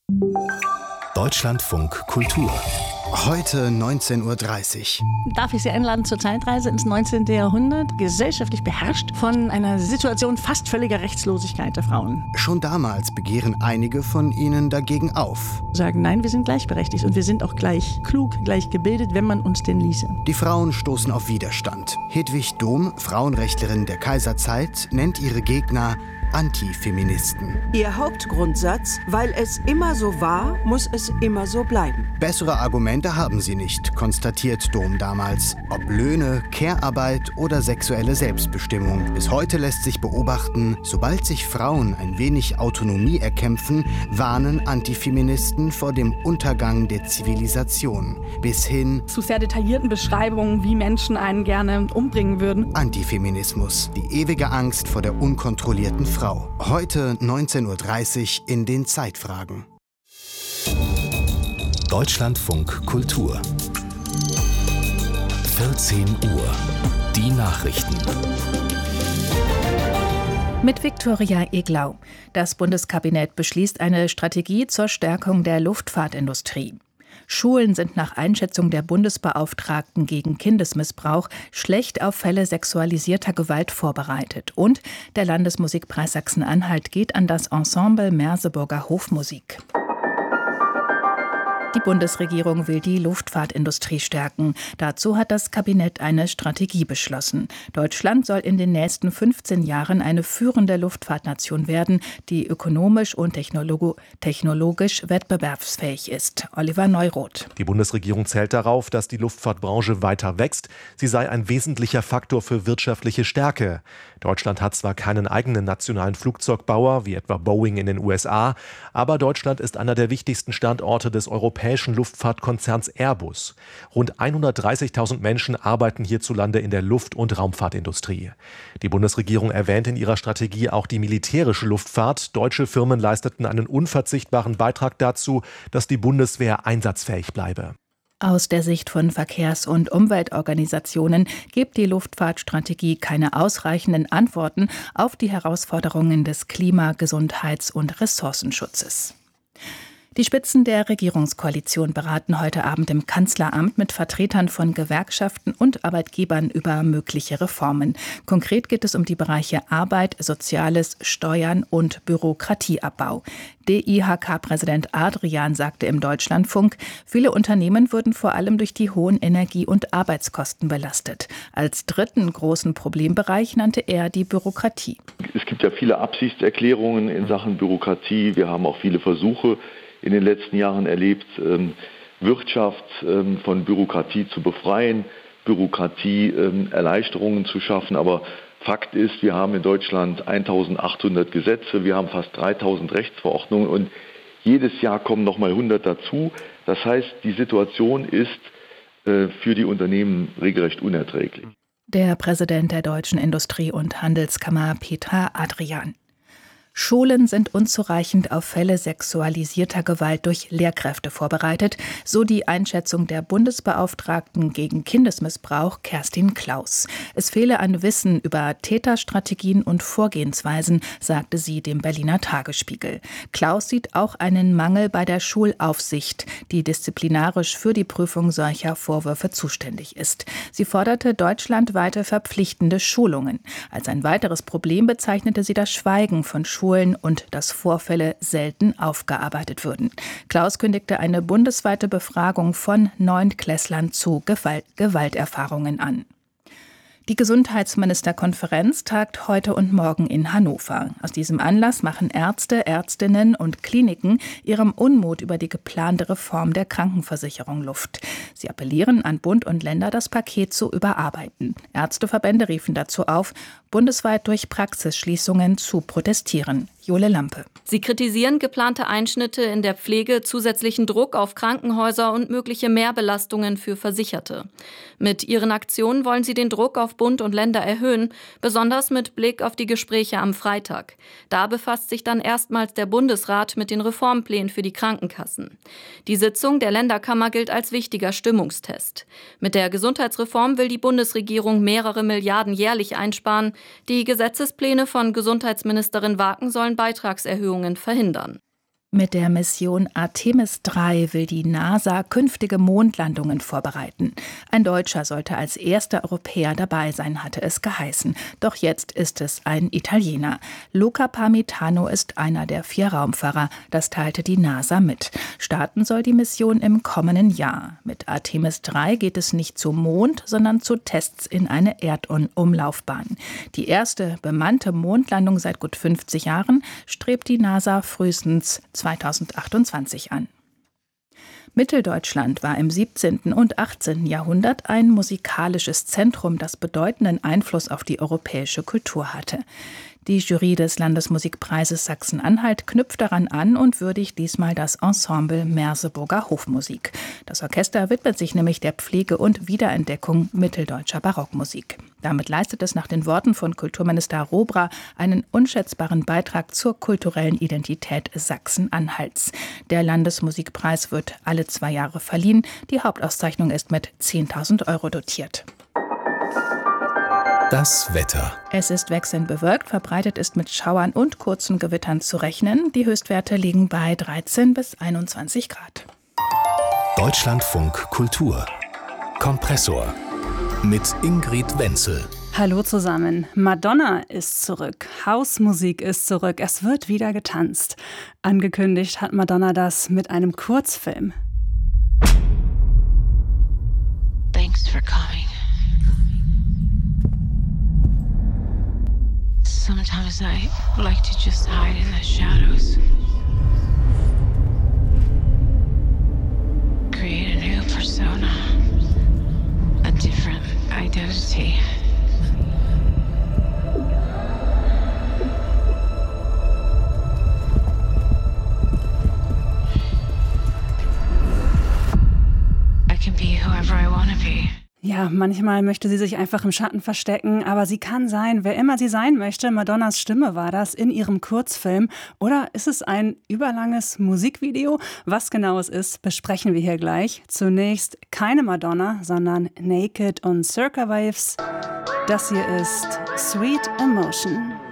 Deutschlandfunk Kultur. Heute 19:30 Uhr. Darf ich Sie einladen zur Zeitreise ins 19. Jahrhundert, gesellschaftlich beherrscht von einer Situation fast völliger Rechtslosigkeit der Frauen. Schon damals begehren einige von ihnen dagegen auf. Sagen, nein, wir sind gleichberechtigt und wir sind auch gleich klug, gleich gebildet, wenn man uns denn ließe. Die Frauen stoßen auf Widerstand. Hedwig Dohm, Frauenrechtlerin der Kaiserzeit, nennt ihre Gegner Antifeministen. Ihr Hauptgrundsatz: weil es immer so war, muss es immer so bleiben. Bessere Argumente haben sie nicht, konstatiert Dohm damals. Ob Löhne, Care-Arbeit oder sexuelle Selbstbestimmung. Bis heute lässt sich beobachten, sobald sich Frauen ein wenig Autonomie erkämpfen, warnen Antifeministen vor dem Untergang der Zivilisation. Bis hin zu sehr detaillierten Beschreibungen, wie Menschen einen gerne umbringen würden. Antifeminismus, die ewige Angst vor der unkontrollierten Frau. Heute 19:30 Uhr in den Zeitfragen. Deutschlandfunk Kultur. 14 Uhr. Die Nachrichten. Mit Viktoria Eglau. Das Bundeskabinett beschließt eine Strategie zur Stärkung der Luftfahrtindustrie. Schulen sind nach Einschätzung der Bundesbeauftragten gegen Kindesmissbrauch schlecht auf Fälle sexualisierter Gewalt vorbereitet. Und der Landesmusikpreis Sachsen-Anhalt geht an das Ensemble Merseburger Hofmusik. Die Bundesregierung will die Luftfahrtindustrie stärken. Dazu hat das Kabinett eine Strategie beschlossen. Deutschland soll in den nächsten 15 Jahren eine führende Luftfahrtnation werden, die ökonomisch und technologisch wettbewerbsfähig ist. Oliver Neuroth. Die Bundesregierung zählt darauf, dass die Luftfahrtbranche weiter wächst. Sie sei ein wesentlicher Faktor für wirtschaftliche Stärke. Deutschland hat zwar keinen eigenen nationalen Flugzeugbauer, wie etwa Boeing in den USA, aber Deutschland ist einer der wichtigsten Standorte des europäischen Luftfahrtkonzerns Airbus. Rund 130.000 Menschen arbeiten hierzulande in der Luft- und Raumfahrtindustrie. Die Bundesregierung erwähnt in ihrer Strategie auch die militärische Luftfahrt. Deutsche Firmen leisteten einen unverzichtbaren Beitrag dazu, dass die Bundeswehr einsatzfähig bleibe. Aus der Sicht von Verkehrs- und Umweltorganisationen gibt die Luftfahrtstrategie keine ausreichenden Antworten auf die Herausforderungen des Klima-, Gesundheits- und Ressourcenschutzes. Die Spitzen der Regierungskoalition beraten heute Abend im Kanzleramt mit Vertretern von Gewerkschaften und Arbeitgebern über mögliche Reformen. Konkret geht es um die Bereiche Arbeit, Soziales, Steuern und Bürokratieabbau. DIHK-Präsident Adrian sagte im Deutschlandfunk, viele Unternehmen würden vor allem durch die hohen Energie- und Arbeitskosten belastet. Als dritten großen Problembereich nannte er die Bürokratie. Es gibt ja viele Absichtserklärungen in Sachen Bürokratie. Wir haben auch viele Versuche in den letzten Jahren erlebt, Wirtschaft von Bürokratie zu befreien, Bürokratieerleichterungen zu schaffen. Aber Fakt ist, wir haben in Deutschland 1.800 Gesetze, wir haben fast 3.000 Rechtsverordnungen und jedes Jahr kommen nochmal 100 dazu. Das heißt, die Situation ist für die Unternehmen regelrecht unerträglich. Der Präsident der Deutschen Industrie- und Handelskammer Peter Adrian. Schulen sind unzureichend auf Fälle sexualisierter Gewalt durch Lehrkräfte vorbereitet, so die Einschätzung der Bundesbeauftragten gegen Kindesmissbrauch Kerstin Klaus. Es fehle an Wissen über Täterstrategien und Vorgehensweisen, sagte sie dem Berliner Tagesspiegel. Klaus sieht auch einen Mangel bei der Schulaufsicht, die disziplinarisch für die Prüfung solcher Vorwürfe zuständig ist. Sie forderte deutschlandweite verpflichtende Schulungen. Als ein weiteres Problem bezeichnete sie das Schweigen von Schulen und dass Vorfälle selten aufgearbeitet würden. Klaus kündigte eine bundesweite Befragung von 9. zu Gewalterfahrungen an. Die Gesundheitsministerkonferenz tagt heute und morgen in Hannover. Aus diesem Anlass machen Ärzte, Ärztinnen und Kliniken ihrem Unmut über die geplante Reform der Krankenversicherung Luft. Sie appellieren an Bund und Länder, das Paket zu überarbeiten. Ärzteverbände riefen dazu auf, bundesweit durch Praxisschließungen zu protestieren. Jole Lampe. Sie kritisieren geplante Einschnitte in der Pflege, zusätzlichen Druck auf Krankenhäuser und mögliche Mehrbelastungen für Versicherte. Mit ihren Aktionen wollen sie den Druck auf Bund und Länder erhöhen, besonders mit Blick auf die Gespräche am Freitag. Da befasst sich dann erstmals der Bundesrat mit den Reformplänen für die Krankenkassen. Die Sitzung der Länderkammer gilt als wichtiger Stimmungstest. Mit der Gesundheitsreform will die Bundesregierung mehrere Milliarden jährlich einsparen. Die Gesetzespläne von Gesundheitsministerin Waken sollen Beitragserhöhungen verhindern. Mit der Mission Artemis 3 will die NASA künftige Mondlandungen vorbereiten. Ein Deutscher sollte als erster Europäer dabei sein, hatte es geheißen. Doch jetzt ist es ein Italiener. Luca Parmitano ist einer der 4 Raumfahrer. Das teilte die NASA mit. Starten soll die Mission im kommenden Jahr. Mit Artemis 3 geht es nicht zum Mond, sondern zu Tests in eine Erdumlaufbahn. Die erste bemannte Mondlandung seit gut 50 Jahren strebt die NASA frühestens 2028 an. Mitteldeutschland war im 17. und 18. Jahrhundert ein musikalisches Zentrum, das bedeutenden Einfluss auf die europäische Kultur hatte. Die Jury des Landesmusikpreises Sachsen-Anhalt knüpft daran an und würdigt diesmal das Ensemble Merseburger Hofmusik. Das Orchester widmet sich nämlich der Pflege und Wiederentdeckung mitteldeutscher Barockmusik. Damit leistet es nach den Worten von Kulturminister Robra einen unschätzbaren Beitrag zur kulturellen Identität Sachsen-Anhalts. Der Landesmusikpreis wird alle 2 Jahre verliehen. Die Hauptauszeichnung ist mit 10.000 € dotiert. Das Wetter. Es ist wechselnd bewölkt, verbreitet ist mit Schauern und kurzen Gewittern zu rechnen. Die Höchstwerte liegen bei 13 bis 21 Grad. Deutschlandfunk Kultur. Kompressor. Mit Ingrid Wenzel. Hallo zusammen. Madonna ist zurück. Hausmusik ist zurück. Es wird wieder getanzt. Angekündigt hat Madonna das mit einem Kurzfilm. Thanks for coming. Sometimes I like to just hide in the shadows. Create a new persona. A different identity. I can be whoever I want to be. Ja, manchmal möchte sie sich einfach im Schatten verstecken, aber sie kann sein, wer immer sie sein möchte. Madonnas Stimme war das in ihrem Kurzfilm. Oder ist es ein überlanges Musikvideo? Was genau es ist, besprechen wir hier gleich. Zunächst keine Madonna, sondern Naked und Circa Waves. Das hier ist Sweet Emotion.